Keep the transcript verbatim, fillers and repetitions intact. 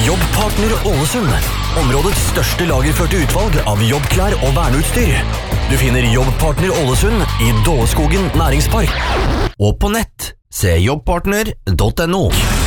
Jobbpartner Ålesund. Områdets største lagerførte utvalg av jobbklær og verneutstyr. Du finner Jobbpartner Ålesund i Dåleskogen næringspark. Og på nett, se jobbpartner punktum no.